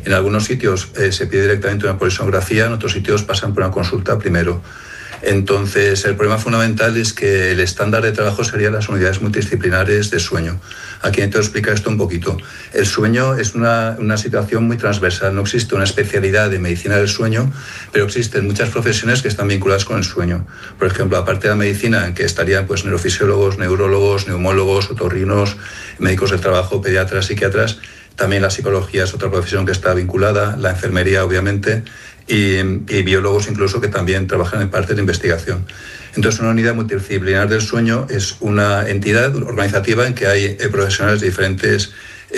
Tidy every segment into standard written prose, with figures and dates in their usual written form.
En algunos sitios se pide directamente una polisonografía, en otros sitios pasan por una consulta primero. Entonces, el problema fundamental es que el estándar de trabajo serían las unidades multidisciplinares de sueño. Aquí intento explicar esto un poquito. El sueño es una situación muy transversal. No existe una especialidad de medicina del sueño, pero existen muchas profesiones que están vinculadas con el sueño. Por ejemplo, aparte de la medicina, en que estarían pues, neurofisiólogos, neurólogos, neumólogos, otorrinos, médicos del trabajo, pediatras, psiquiatras, también la psicología es otra profesión que está vinculada, la enfermería, obviamente, y biólogos incluso que también trabajan en parte de investigación. Entonces, una unidad multidisciplinar del sueño es una entidad organizativa en que hay profesionales de diferentes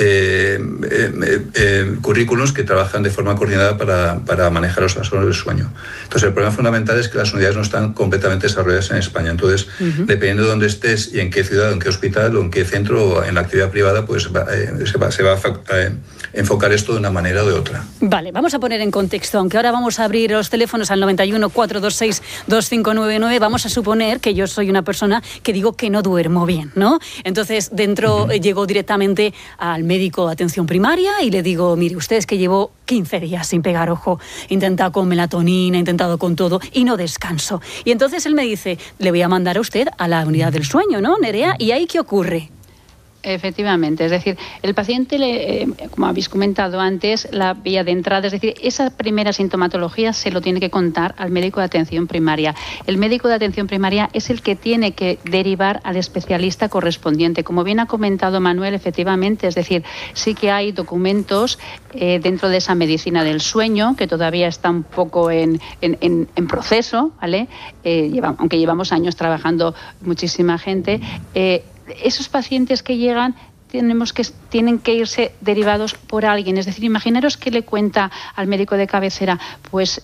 currículos que trabajan de forma coordinada para manejar los trastornos del sueño. Entonces, el problema fundamental es que las unidades no están completamente desarrolladas en España. Entonces, dependiendo de dónde estés y en qué ciudad, en qué hospital o en qué centro o en la actividad privada, pues se va a enfocar esto de una manera o de otra. Vale, vamos a poner en contexto, aunque ahora vamos a abrir los teléfonos al 91 426 2599, vamos a suponer que yo soy una persona que digo que no duermo bien, ¿no? Entonces, llego directamente al médico de atención primaria y le digo, mire, usted es que llevo 15 días sin pegar ojo, he intentado con melatonina, he intentado con todo y no descanso. Y entonces él me dice, le voy a mandar a usted a la unidad del sueño, ¿no, Nerea? ¿Y ahí qué ocurre? Efectivamente, es decir, el paciente, como habéis comentado antes, la vía de entrada, es decir, esa primera sintomatología se lo tiene que contar al médico de atención primaria. El médico de atención primaria es el que tiene que derivar al especialista correspondiente. Como bien ha comentado Manuel, efectivamente, es decir, sí que hay documentos dentro de esa medicina del sueño que todavía está un poco en proceso, ¿vale? Aunque llevamos años trabajando muchísima gente, esos pacientes que llegan tienen que irse derivados por alguien. Es decir, imaginaros que le cuenta al médico de cabecera, pues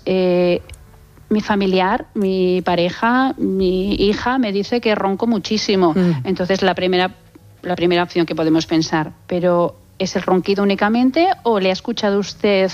mi familiar, mi pareja, mi hija me dice que ronco muchísimo. Entonces la primera opción que podemos pensar, pero ¿es el ronquido únicamente o le ha escuchado usted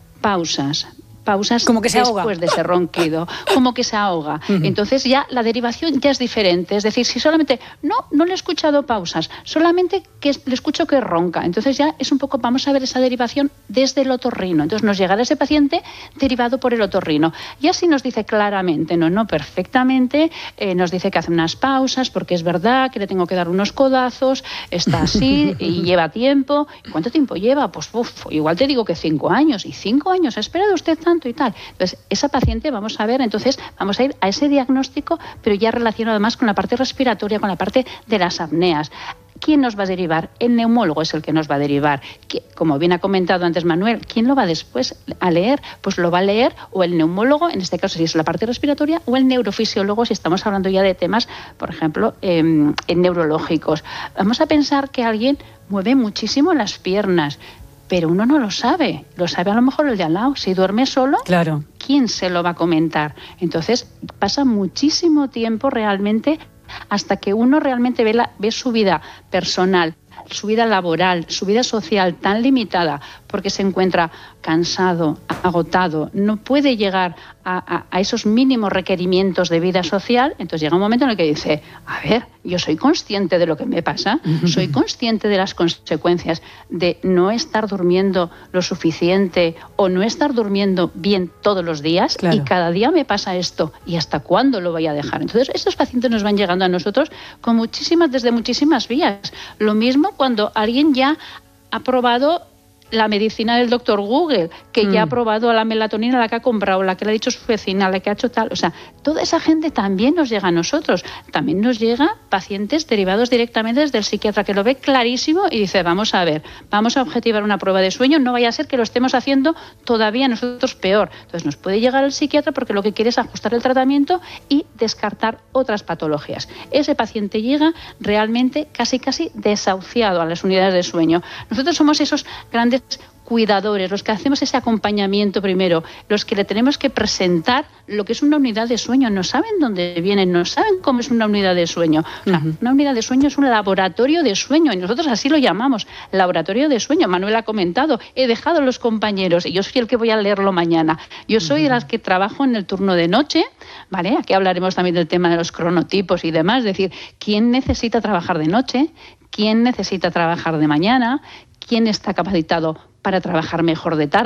pausas como que se ahoga después de ese ronquido, como que se ahoga? Entonces ya la derivación ya es diferente. Es decir, si solamente no le he escuchado pausas, solamente que le escucho que ronca, entonces ya es un poco, vamos a ver esa derivación desde el otorrino. Entonces nos llegará ese paciente derivado por el otorrino. Y así nos dice claramente, no perfectamente, nos dice que hace unas pausas porque es verdad que le tengo que dar unos codazos, está así y lleva tiempo. ¿Cuánto tiempo lleva? Pues igual te digo que 5 años. ¿Y 5 años? ¿Ha esperado usted tanto y tal? Entonces, esa paciente vamos a ir a ese diagnóstico, pero ya relacionado además con la parte respiratoria, con la parte de las apneas. ¿Quién nos va a derivar? El neumólogo es el que nos va a derivar. Como bien ha comentado antes Manuel, ¿quién lo va después a leer? Pues lo va a leer o el neumólogo, en este caso si es la parte respiratoria, o el neurofisiólogo si estamos hablando ya de temas, por ejemplo, neurológicos. Vamos a pensar que alguien mueve muchísimo las piernas, pero uno no lo sabe a lo mejor el de al lado. Si duerme solo, claro, ¿quién se lo va a comentar? Entonces pasa muchísimo tiempo realmente hasta que uno realmente ve su vida personal, su vida laboral, su vida social tan limitada porque se encuentra cansado, agotado, no puede llegar a esos mínimos requerimientos de vida social. Entonces llega un momento en el que dice, a ver, yo soy consciente de lo que me pasa, soy consciente de las consecuencias de no estar durmiendo lo suficiente o no estar durmiendo bien todos los días, claro, y cada día me pasa esto, ¿y hasta cuándo lo voy a dejar? Entonces estos pacientes nos van llegando a nosotros desde muchísimas vías. Lo mismo cuando alguien ya ha probado la medicina del doctor Google, que ya ha probado la melatonina, la que ha comprado, la que le ha dicho su vecina, la que ha hecho tal. O sea, toda esa gente también nos llega a nosotros. También nos llega pacientes derivados directamente desde el psiquiatra, que lo ve clarísimo y dice, vamos a ver, vamos a objetivar una prueba de sueño, no vaya a ser que lo estemos haciendo todavía nosotros peor. Entonces nos puede llegar el psiquiatra porque lo que quiere es ajustar el tratamiento y descartar otras patologías. Ese paciente llega realmente casi desahuciado a las unidades de sueño. Nosotros somos esos grandes cuidadores, los que hacemos ese acompañamiento primero, los que le tenemos que presentar lo que es una unidad de sueño. No saben dónde vienen, no saben cómo es una unidad de sueño. O sea, una unidad de sueño es un laboratorio de sueño y nosotros así lo llamamos, laboratorio de sueño. Manuel ha comentado, he dejado a los compañeros y yo soy el que voy a leerlo mañana. Yo soy de las que trabajo en el turno de noche, ¿vale? Aquí hablaremos también del tema de los cronotipos y demás, es decir, ¿quién necesita trabajar de noche? ¿Quién necesita trabajar de mañana? ¿Quién está capacitado para trabajar mejor de tarde?